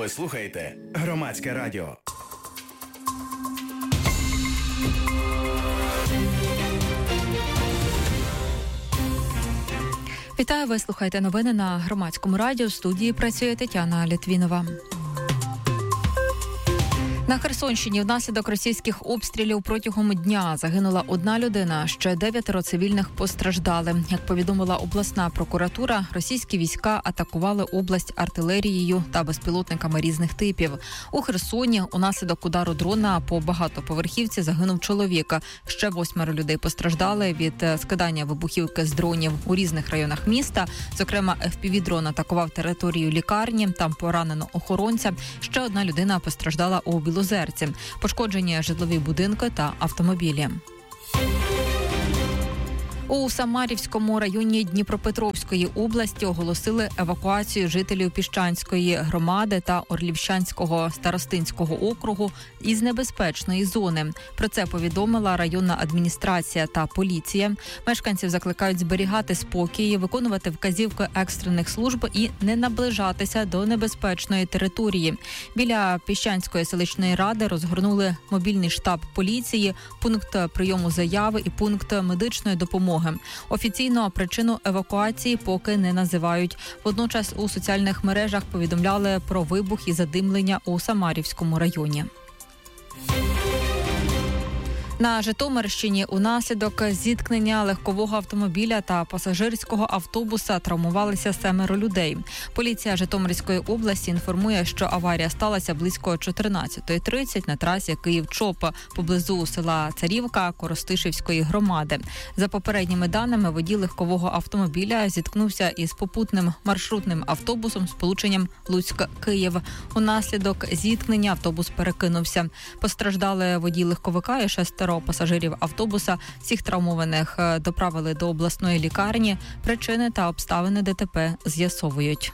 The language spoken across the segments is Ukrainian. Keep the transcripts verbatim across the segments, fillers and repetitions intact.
Ви слухаєте Громадське радіо. Вітаю, ви слухаєте новини на Громадському радіо. В студії працює Тетяна Літвінова. На Херсонщині внаслідок російських обстрілів протягом дня загинула одна людина, ще дев'ятеро цивільних постраждали. Як повідомила обласна прокуратура, російські війська атакували область артилерією та безпілотниками різних типів. У Херсоні унаслідок удару дрона по багатоповерхівці загинув чоловік. Ще восьмеро людей постраждали від скидання вибухівки з дронів у різних районах міста. Зокрема, еф пі ві-дрон атакував територію лікарні, там поранено охоронця. Ще одна людина постраждала у Білорусі. Пошкоджені житлові будинки та автомобілі. У Самарівському районі Дніпропетровської області оголосили евакуацію жителів Піщанської громади та Орлівщанського старостинського округу із небезпечної зони. Про це повідомила районна адміністрація та поліція. Мешканців закликають зберігати спокій, виконувати вказівки екстрених служб і не наближатися до небезпечної території. Біля Піщанської селищної ради розгорнули мобільний штаб поліції, пункт прийому заяви і пункт медичної допомоги. Офіційно причину евакуації поки не називають. Водночас у соціальних мережах повідомляли про вибух і задимлення у Самарівському районі. На Житомирщині унаслідок зіткнення легкового автомобіля та пасажирського автобуса травмувалися семеро людей. Поліція Житомирської області інформує, що аварія сталася близько чотирнадцятої тридцять на трасі Київ-Чоп поблизу села Царівка Коростишівської громади. За попередніми даними, водій легкового автомобіля зіткнувся із попутним маршрутним автобусом з сполученням Луцьк-Київ. Унаслідок зіткнення автобус перекинувся. Постраждали водій легковика і шестеро пасажирів автобуса. Всіх травмованих доправили до обласної лікарні. Причини та обставини де те пе з'ясовують.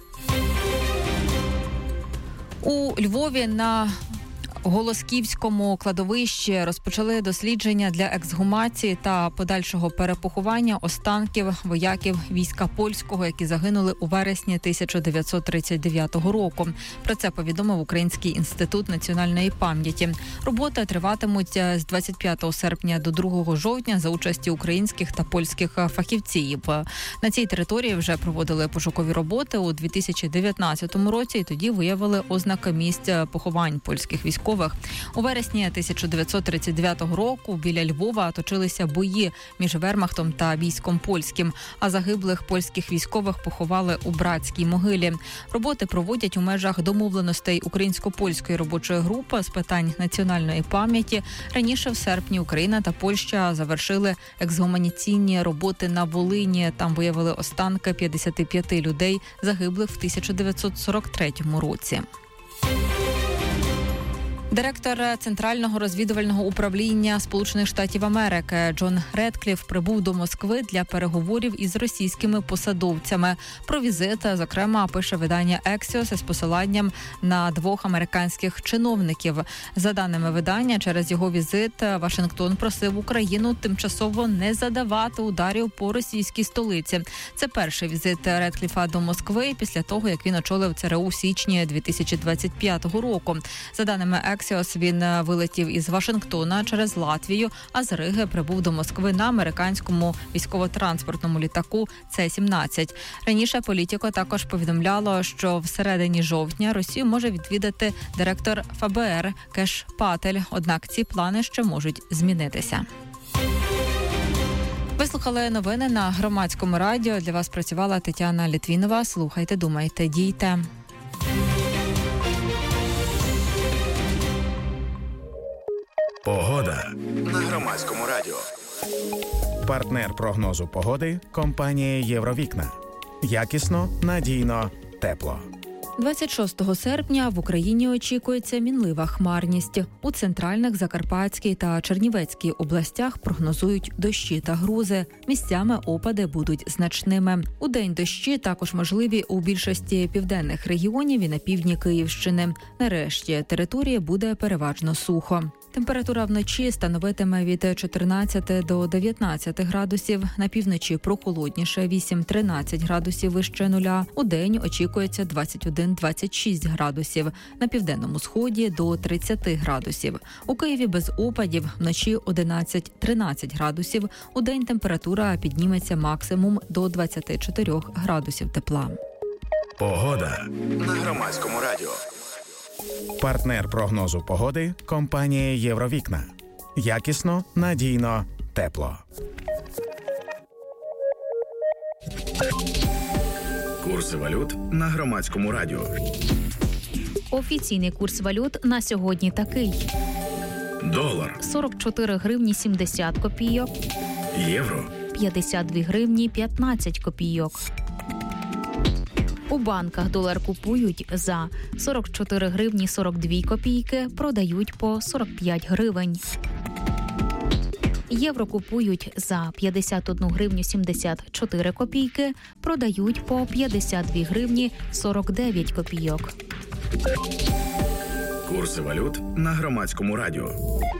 У Львові на Голосківському кладовищі розпочали дослідження для ексгумації та подальшого перепоховання останків вояків війська польського, які загинули у вересні тисяча дев'ятсот тридцять дев'ятого року. Про це повідомив Український інститут національної пам'яті. Роботи триватимуть з двадцять п'ятого серпня до другого жовтня за участі українських та польських фахівців. На цій території вже проводили пошукові роботи у дві тисячі дев'ятнадцятому році і тоді виявили ознаки місць поховань польських військових. У вересні тисяча дев'ятсот тридцять дев'ятого року біля Львова точилися бої між вермахтом та військом польським, а загиблих польських військових поховали у братській могилі. Роботи проводять у межах домовленостей українсько-польської робочої групи з питань національної пам'яті. Раніше в серпні Україна та Польща завершили ексгумаційні роботи на Волині. Там виявили останки п'ятдесят п'ять людей, загиблих в тисяча дев'ятсот сорок третьому році. Директор Центрального розвідувального управління Сполучених Штатів Америки Джон Редкліф прибув до Москви для переговорів із російськими посадовцями. Про візит, зокрема, пише видання Axios із посиланням на двох американських чиновників. За даними видання, через його візит Вашингтон просив Україну тимчасово не задавати ударів по російській столиці. Це перший візит Редкліфа до Москви після того, як він очолив це ер у в січні дві тисячі двадцять п'ятого року. За даними Axios, він вилетів із Вашингтона через Латвію, а з Риги прибув до Москви на американському військово-транспортному літаку Це сімнадцять. Раніше Політіко також повідомляло, що всередині жовтня Росію може відвідати директор еф бе ер Кеш Патель, однак ці плани ще можуть змінитися. Ви слухали новини на Громадському радіо. Для вас працювала Тетяна Літвінова. Слухайте, думайте, дійте. Погода на Громадському радіо. Партнер прогнозу погоди – компанія «Євровікна». Якісно, надійно, тепло. двадцять шостого серпня в Україні очікується мінлива хмарність. У центральних, Закарпатській та Чернівецькій областях прогнозують дощі та грози. Місцями опади будуть значними. Удень дощі також можливі у більшості південних регіонів і на півдні Київщини. Нарешті території буде переважно сухо. Температура вночі становитиме від чотирнадцяти до дев'ятнадцяти градусів. На півночі прохолодніше – вісім-тринадцять градусів вище нуля. У день очікується двадцять один - двадцять шість градусів. На південному сході – до тридцяти градусів. У Києві без опадів. Вночі одинадцять - тринадцять градусів. У день температура підніметься максимум до двадцяти чотирьох градусів тепла. Погода на Громадському радіо. Партнер прогнозу погоди – компанія «Євровікна». Якісно, надійно, тепло. Курси валют на Громадському радіо. Офіційний курс валют на сьогодні такий. Долар – сорок чотири гривні сімдесят копійок. Євро – п'ятдесят дві гривні п'ятнадцять копійок. У банках долар купують за сорок чотири гривні сорок дві копійки, продають по сорок п'ять гривень. Євро купують за п'ятдесят одну гривню сімдесят чотири копійки, продають по п'ятдесят дві гривні сорок дев'ять копійок. Курси валют на Громадському радіо.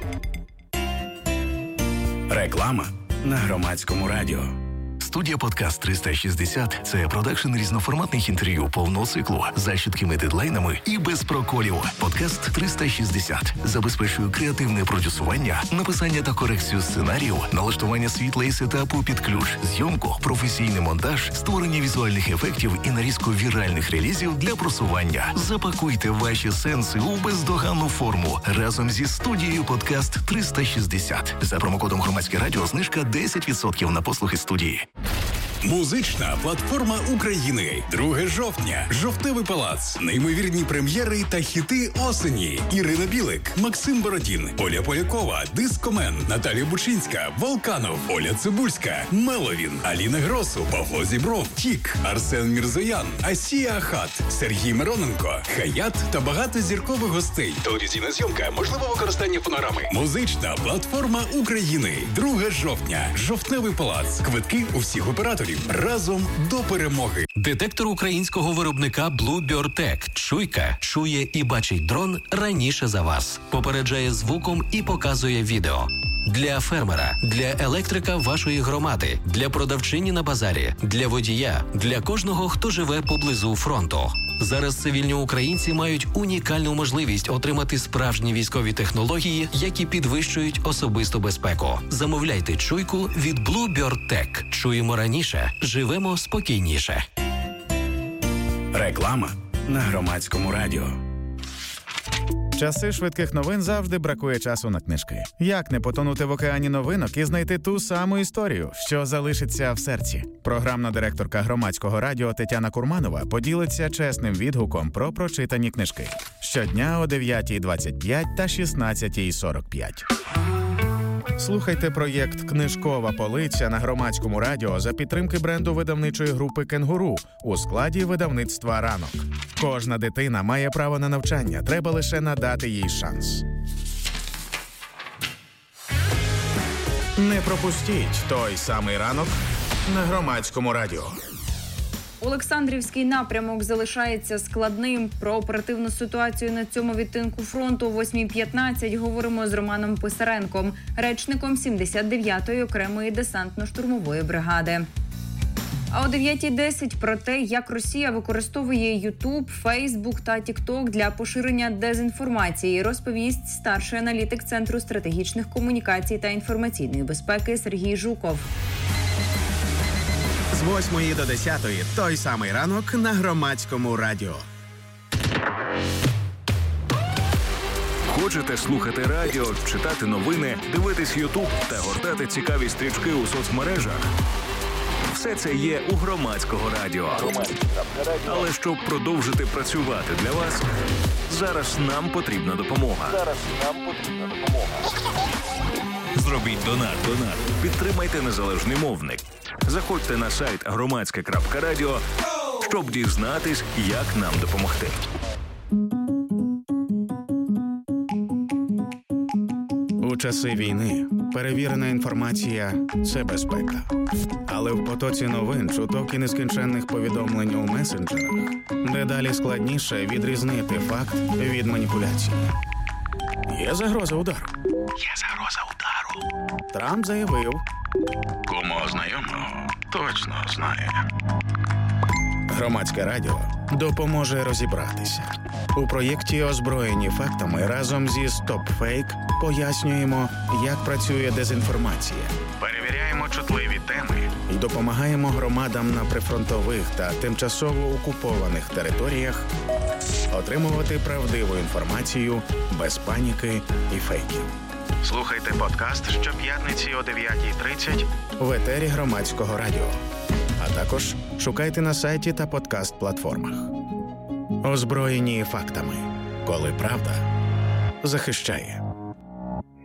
Реклама на Громадському радіо. Студія «Подкаст триста шістдесят» – це продакшн різноформатних інтерв'ю повного циклу з чіткими дедлайнами і без проколів. «Подкаст триста шістдесят» забезпечує креативне продюсування, написання та корекцію сценаріїв, налаштування світла і сетапу під ключ, зйомку, професійний монтаж, створення візуальних ефектів і нарізку віральних релізів для просування. Запакуйте ваші сенси у бездоганну форму разом зі студією «Подкаст триста шістдесят». За промокодом «Громадське радіо» знижка десять відсотків на послуги студії. Музична платформа України. друге жовтня. Жовтневий палац. Неймовірні прем'єри та хіти осені. Ірина Білик, Максим Бородін, Оля Полякова, Дискомен, Наталія Бучинська, Волканов, Оля Цибульська, Меловін, Аліна Гросу, Павло Зібров, Тік, Арсен Мірзоян, Асія Ахат, Сергій Мироненко, Хаят та багато зіркових гостей. Телевізійна зйомка, можливе використання фонограми. Музична платформа України. друге жовтня. Жовтневий палац. Квитки у всіх операторів. Разом до перемоги. Детектор українського виробника Bluebird Tech. Чуйка чує і бачить дрон раніше за вас. Попереджає звуком і показує відео. Для фермера, для електрика вашої громади, для продавчині на базарі, для водія, для кожного, хто живе поблизу фронту. Зараз цивільні українці мають унікальну можливість отримати справжні військові технології, які підвищують особисту безпеку. Замовляйте чуйку від Bluebird Tech. Чуємо раніше, живемо спокійніше. Реклама на Громадському радіо. Часи швидких новин завжди бракує часу на книжки. Як не потонути в океані новинок і знайти ту саму історію, що залишиться в серці? Програмна директорка Громадського радіо Тетяна Курманова поділиться чесним відгуком про прочитані книжки. Щодня о дев'ятій двадцять п'ять та шістнадцятій сорок п'ять. Слухайте проєкт «Книжкова полиця» на Громадському радіо за підтримки бренду видавничої групи «Кенгуру» у складі видавництва «Ранок». Кожна дитина має право на навчання, треба лише надати їй шанс. Не пропустіть той самий ранок на Громадському радіо. Олександрівський напрямок залишається складним. Про оперативну ситуацію на цьому відтинку фронту о восьмій п'ятнадцять говоримо з Романом Писаренком, речником сімдесят дев'ятої окремої десантно-штурмової бригади. А о дев'ятій десять про те, як Росія використовує Ютуб, Фейсбук та Тікток для поширення дезінформації, розповість старший аналітик Центру стратегічних комунікацій та інформаційної безпеки Сергій Жуков. З восьмої до десятої той самий ранок на Громадському радіо. Хочете слухати радіо, читати новини, дивитись Ютуб та гортати цікаві стрічки у соцмережах? Все це є у Громадського радіо. Але щоб продовжити працювати для вас, зараз нам потрібна допомога. Зараз нам потрібна допомога. Зробіть донат, донат. Підтримайте незалежний мовник. Заходьте на сайт громадське крапка радіо, щоб дізнатись, як нам допомогти. У часи війни перевірена інформація – це безпека. Але в потоці новин, чуток і нескінченних повідомлень у месенджерах дедалі складніше відрізнити факт від маніпуляції. Є загроза удару. Є загроза удару. Трамп заявив. Кому знайомого точно знає. Громадське радіо допоможе розібратися. У проєкті «Озброєні фактами» разом зі «Стоп-фейк» пояснюємо, як працює дезінформація. Перевіряємо чутливі теми і допомагаємо громадам на прифронтових та тимчасово окупованих територіях отримувати правдиву інформацію без паніки і фейків. Слухайте подкаст щоп'ятниці о дев'ятій тридцять в етері Громадського радіо. А також шукайте на сайті та подкаст-платформах. Озброєні фактами. Коли правда захищає.